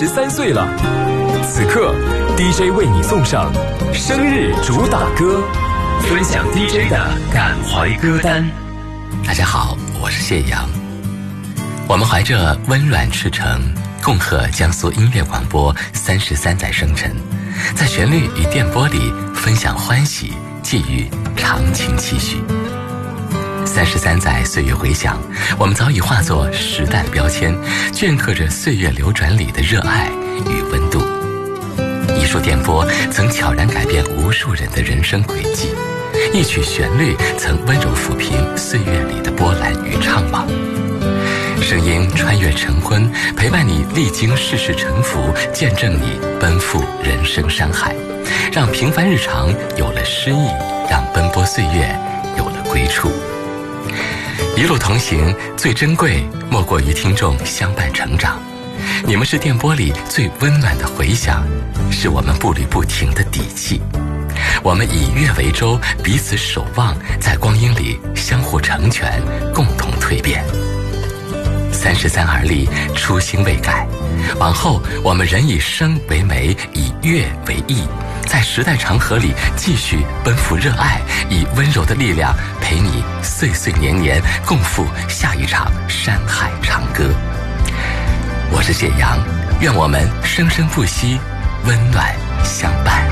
33岁了。此刻 DJ 为你送上生日主打歌，分享 DJ 的感怀歌单。 大家好，我是谢阳。我们怀着温暖赤诚，恭贺江苏音乐广播33载生辰，在旋律与电波里分享欢喜，寄予长情期许。33载岁月回响，我们早已化作时代的标签，镌刻着岁月流转里的热爱与温度。一束电波曾悄然改变无数人的人生轨迹，一曲旋律曾温柔抚平岁月里的波澜与怅惘。声音穿越晨昏，陪伴你历经世事沉浮，见证你奔赴人生山海，让平凡日常有了诗意，让奔波岁月有了归处。一路同行，最珍贵莫过于听众相伴成长。你们是电波里最温暖的回响，是我们步履不停的底气。我们以乐为舟，彼此守望，在光阴里相互成全，共同蜕变。33而立，初心未改，往后我们仍以声为媒，以乐为翼，在时代长河里继续奔赴热爱，以温柔的力量陪你岁岁年年，共赴下一场山海长歌。我是谢阳，愿我们生生不息，温暖相伴。